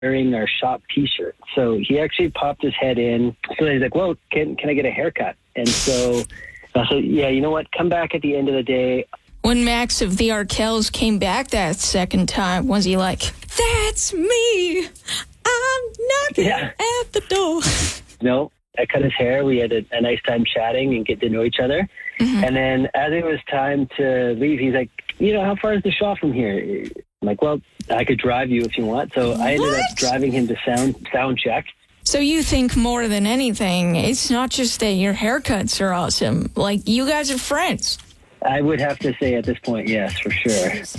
wearing our shop T-shirt. So he actually popped his head in. So he's like, "Well, can I get a haircut?" And so I said, "Yeah, you know what? Come back at the end of the day." When Max of the Arkells came back that second time, was he like, "That's me. I'm knocking at the door"? No, I cut his hair. We had a nice time chatting and get to know each other. Mm-hmm. And then as it was time to leave, he's like, "How far is the shop from here?" I'm like, "Well, I could drive you if you want." So I ended up driving him to sound check. So you think more than anything, it's not just that your haircuts are awesome. Like, you guys are friends. I would have to say at this point, yes, for sure.